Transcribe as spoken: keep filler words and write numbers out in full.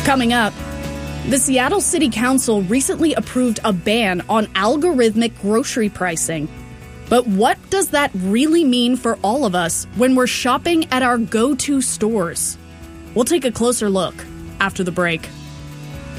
Coming up, the Seattle City Council recently approved a ban on algorithmic grocery pricing. But what does that really mean for all of us when we're shopping at our go-to stores? We'll take a closer look after the break.